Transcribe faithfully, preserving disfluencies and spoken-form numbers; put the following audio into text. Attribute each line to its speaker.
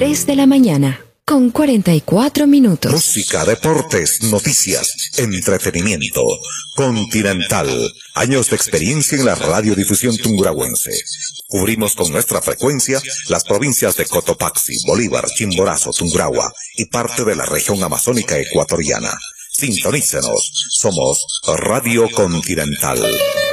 Speaker 1: tres de la mañana, con cuarenta y cuatro minutos.
Speaker 2: Música, deportes, noticias, entretenimiento. Continental. Años de experiencia en la radiodifusión tungurahuense. Cubrimos con nuestra frecuencia las provincias de Cotopaxi, Bolívar, Chimborazo, Tungurahua y parte de la región amazónica ecuatoriana. Sintonícenos. Somos Radio Continental.